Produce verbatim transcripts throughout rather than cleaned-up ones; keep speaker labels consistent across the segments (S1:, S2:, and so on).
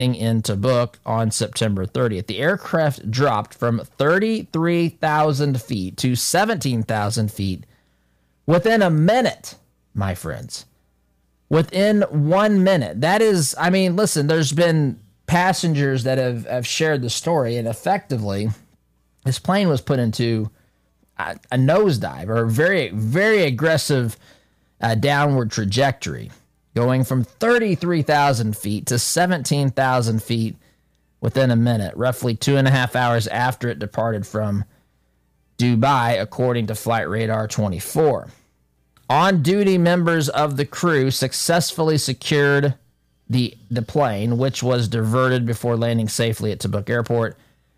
S1: in Tabuk on September thirtieth. The aircraft dropped from thirty-three thousand feet to seventeen thousand feet within a minute, my friends. Within one minute. That is, I mean, listen, there's been passengers that have, have shared the story, and effectively, this plane was put into a, a nosedive, or a very, very aggressive uh, downward trajectory, going from thirty-three thousand feet to seventeen thousand feet within a minute, roughly two and a half hours after it departed from Dubai, according to Flight Radar twenty-four. On-duty members of the crew successfully secured the, the plane, which was diverted before landing safely at Tabuk Airport.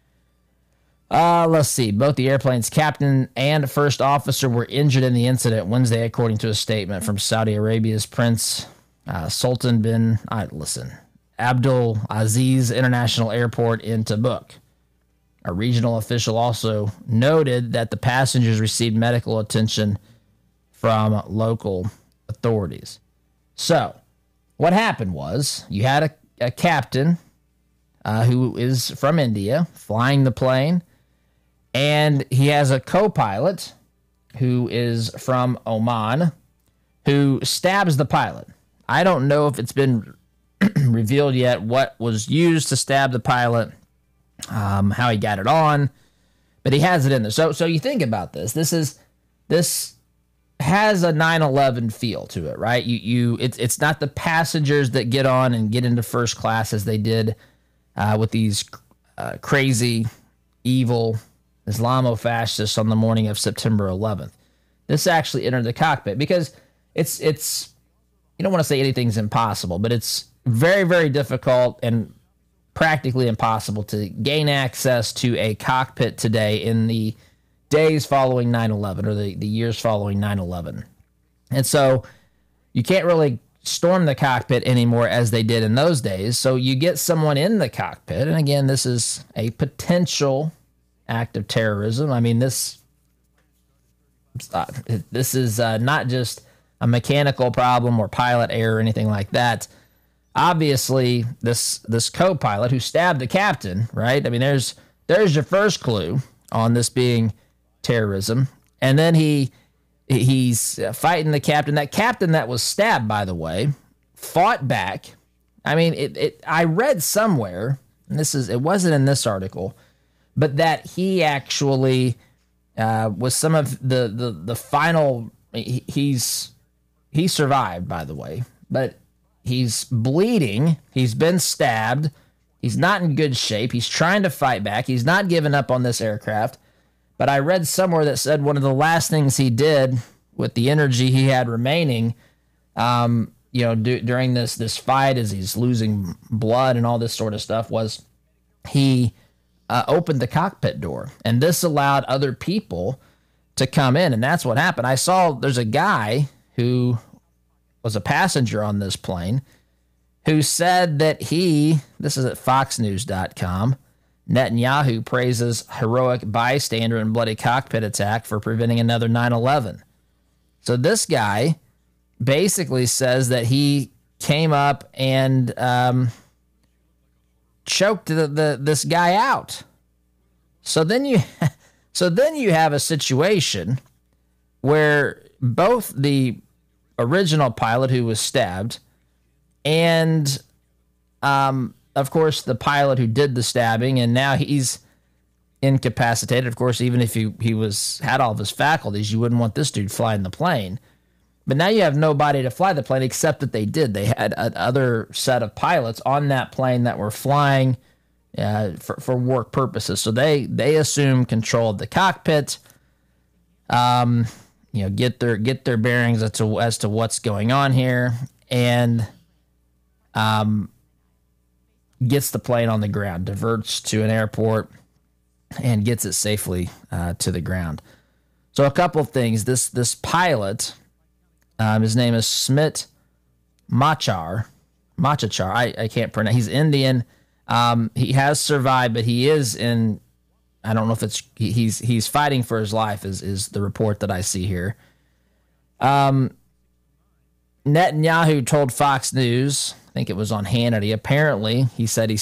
S1: Uh, let's see. Both the airplane's captain and first officer were injured in the incident Wednesday, according to a statement from Saudi Arabia's Prince uh, Sultan bin, uh, listen, Abdul Aziz International Airport in Tabuk. A regional official also noted that the passengers received medical attention from local authorities. So, what happened was you had a, a captain uh, who is from India flying the plane, and he has a co-pilot who is from Oman who stabs the pilot. I don't know if it's been revealed yet what was used to stab the pilot, um, how he got it on, but he has it in there. So, so you think about this. This is this has a nine eleven feel to it, right? You, you, it's it's not the passengers that get on and get into first class as they did uh, with these uh, crazy, evil Islamo-fascists on the morning of September eleventh. This actually entered the cockpit because it's it's. You don't want to say anything's impossible, but it's very, very difficult and practically impossible to gain access to a cockpit today in the days following nine eleven, or the, the years following nine eleven. And so you can't really storm the cockpit anymore as they did in those days. So you get someone in the cockpit, and again, this is a potential act of terrorism. I mean, this, uh, this is uh, not just a mechanical problem or pilot error or anything like that. Obviously, this this co-pilot who stabbed the captain, right? I mean, there's there's your first clue on this being terrorism. And then he he's fighting the captain. That captain that was stabbed, by the way, fought back. I mean, it, it I read somewhere, and this is it wasn't in this article, but that he actually uh, was some of the the the final. He, he's He survived, by the way, but he's bleeding. He's been stabbed. He's not in good shape. He's trying to fight back. He's not giving up on this aircraft. But I read somewhere that said one of the last things he did with the energy he had remaining, um, you know, do, during this this fight as he's losing blood and all this sort of stuff, was he uh, opened the cockpit door. And this allowed other people to come in. And that's what happened. I saw there's a guy who was a passenger on this plane, who said that he, this is at fox news dot com, Netanyahu praises heroic bystander and bloody cockpit attack for preventing another nine eleven. So this guy basically says that he came up and um, choked the, the this guy out. So then you, so then you have a situation where both the original pilot who was stabbed and, um, of course, the pilot who did the stabbing, and now he's incapacitated. Of course, even if he, he was had all of his faculties, you wouldn't want this dude flying the plane. But now you have nobody to fly the plane, except that they did. They had another set of pilots on that plane that were flying uh, for, for work purposes. So they, they assume control of the cockpit. Um... You know, get their get their bearings as to as to what's going on here, and um, gets the plane on the ground, diverts to an airport, and gets it safely uh, to the ground. So a couple of things. This this pilot, um, his name is Smit Machar, Machachar. I, I can't pronounce. He's Indian. Um, he has survived, but he is in. I don't know if it's he's he's fighting for his life is is the report that I see here. Um, Netanyahu told Fox News, I think it was on Hannity, apparently, he said he